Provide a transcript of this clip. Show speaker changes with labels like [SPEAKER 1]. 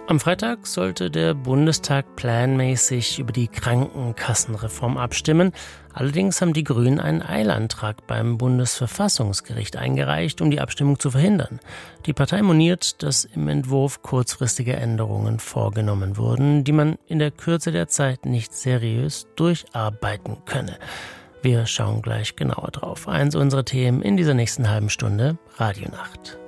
[SPEAKER 1] Am Freitag sollte der Bundestag planmäßig über die Krankenkassenreform abstimmen. Allerdings haben die Grünen einen Eilantrag beim Bundesverfassungsgericht eingereicht, um die Abstimmung zu verhindern. Die Partei moniert, dass im Entwurf kurzfristige Änderungen vorgenommen wurden, die man in der Kürze der Zeit nicht seriös durcharbeiten könne. Wir schauen gleich genauer drauf. Eins unserer Themen in dieser nächsten halben Stunde: Radionacht.